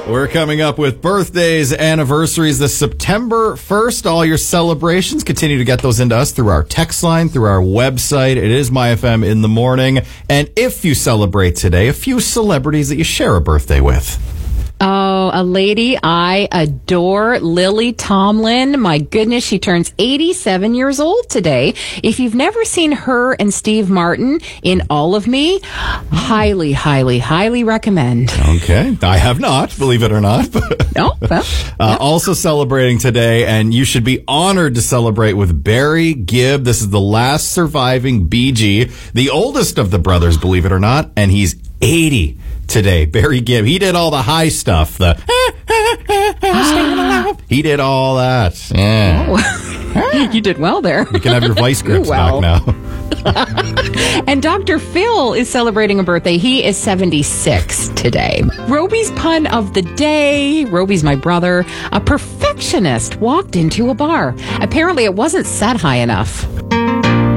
We're coming up with birthdays, anniversaries this September 1st. All your celebrations, continue to get those into us through our text line, through our website. It is MyFM in the morning. And if you celebrate today, a few celebrities that you share a birthday with. Oh, a lady I adore, Lily Tomlin. My goodness, she turns 87 years old today. If you've never seen her and Steve Martin in All of Me, highly, highly, highly recommend. Okay. I have not, believe it or not. No? Well, yeah. Also celebrating today, and you should be honored to celebrate with Barry Gibb. This is the last surviving BG, the oldest of the brothers, believe it or not, and he's 80 today. Barry Gibb. He did all the high stuff. He did all that. Yeah. Oh. You did well there. You can have your vice grips back now. And Dr. Phil is celebrating a birthday. He is 76 today. Roby's pun of the day. Roby's my brother. A perfectionist walked into a bar. Apparently it wasn't set high enough.